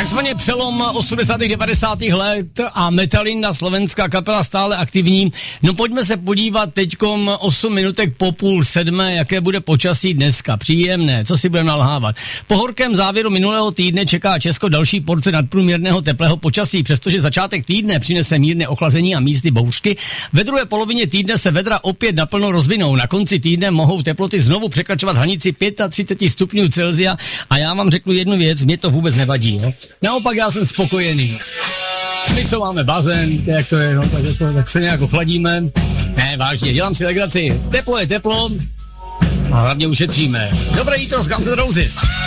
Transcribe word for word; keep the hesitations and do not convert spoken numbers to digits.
takzvaně přelom osmdesátých devadesátých let a Metalina, slovenská kapela, stále aktivní. No pojďme se podívat teďkom osm minutek po půl sedmé, jaké bude počasí dneska. Příjemné, co si budeme nalhávat. Po horkém závěru minulého týdne čeká Česko další porce nadprůměrného teplého počasí, přestože začátek týdne přinese mírné ochlazení a místy bouřky. Ve druhé polovině týdne se vedra opět naplno rozvinou. Na konci týdne mohou teploty znovu překračovat hranici třicet pět stupňů Celsia a já vám řeknu jednu věc, mě to vůbec nevadí. No? Naopak já jsem spokojený. My co máme bazén, jak to je, no, tak, to, tak se nějak ochladíme. Ne, vážně, dělám si legraci. Teplo je teplo a hlavně ušetříme. Dobré jítro z Guns N' Roses.